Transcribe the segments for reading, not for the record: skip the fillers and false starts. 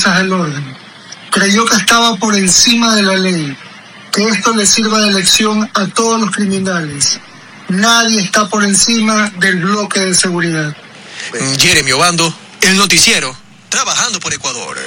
fuerzas del orden. Creyó que estaba por encima de la ley. Que esto le sirva de lección a todos los criminales. Nadie está por encima del bloque de seguridad. Jeremy Obando, el noticiero, trabajando por Ecuador.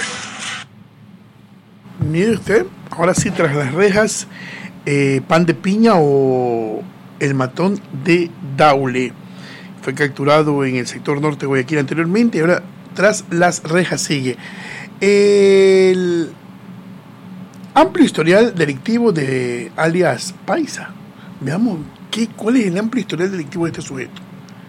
Mire usted, ahora sí, tras las rejas, Pan de Piña o el matón de Daule. Fue capturado en el sector norte de Guayaquil anteriormente y ahora tras las rejas sigue. El amplio historial delictivo de alias Paisa. Veamos cuál es el amplio historial delictivo de este sujeto.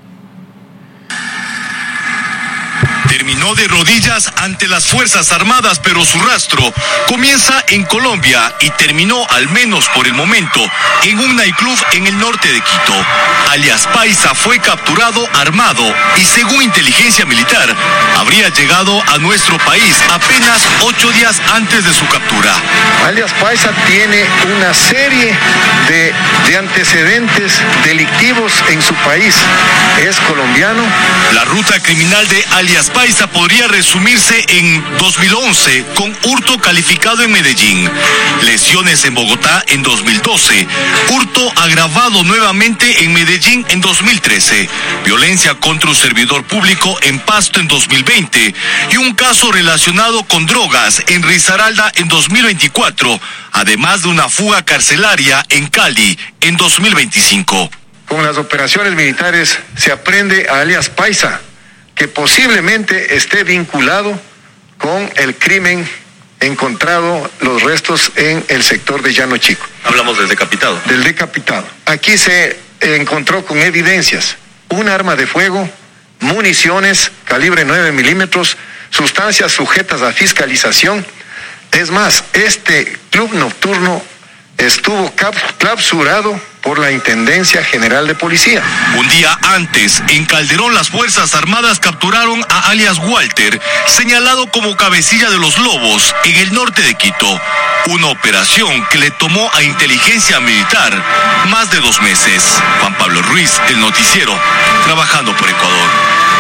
Terminó de rodillas ante las Fuerzas Armadas, pero su rastro comienza en Colombia y terminó, al menos por el momento, en un nightclub en el norte de Quito. Alias Paisa fue capturado armado y, según inteligencia militar, habría llegado a nuestro país apenas 8 días antes de su captura. Alias Paisa tiene una serie de antecedentes delictivos en su país. Es colombiano. La ruta criminal de alias Paisa podría resumirse en 2011 con hurto calificado en Medellín, lesiones en Bogotá en 2012, hurto agravado nuevamente en Medellín en 2013, violencia contra un servidor público en Pasto en 2020 y un caso relacionado con drogas en Risaralda en 2024, además de una fuga carcelaria en Cali en 2025. Con las operaciones militares se aprende a alias Paisa, que posiblemente esté vinculado con el crimen encontrado los restos en el sector de Llano Chico. Hablamos del decapitado. Del decapitado. Aquí se encontró con evidencias un arma de fuego, municiones calibre 9 milímetros, sustancias sujetas a fiscalización. Es más, este club nocturno estuvo clausurado por la Intendencia General de Policía. Un día antes, en Calderón, las Fuerzas Armadas capturaron a alias Walter, señalado como cabecilla de los Lobos, en el norte de Quito. Una operación que le tomó a inteligencia militar más de 2 meses. Juan Pablo Ruiz, el noticiero, trabajando por Ecuador.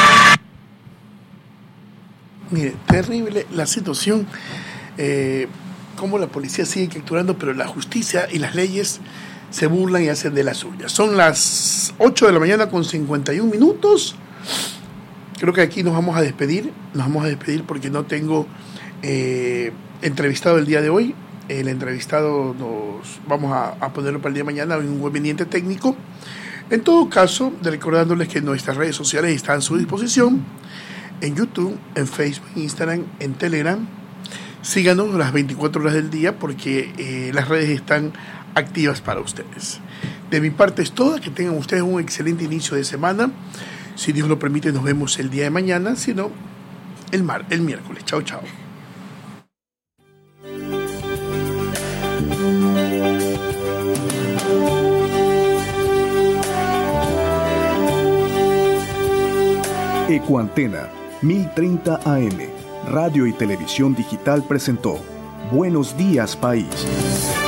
Mire, terrible la situación. Cómo la policía sigue capturando, pero la justicia y las leyes se burlan y hacen de las suyas. Son las 8 de la mañana con 51 minutos. Creo que aquí nos vamos a despedir porque no tengo entrevistado el día de hoy. El entrevistado nos vamos a ponerlo para el día de mañana en un inconveniente técnico. En todo caso, recordándoles que nuestras redes sociales están a su disposición, en YouTube, en Facebook, en Instagram, en Telegram. Síganos las 24 horas del día porque las redes están activas para ustedes. De mi parte es todo. Que tengan ustedes un excelente inicio de semana. Si Dios lo permite, nos vemos el día de mañana. Si no, el miércoles. Chao, chao. Ecuantena 1030 AM, Radio y Televisión Digital presentó Buenos Días País.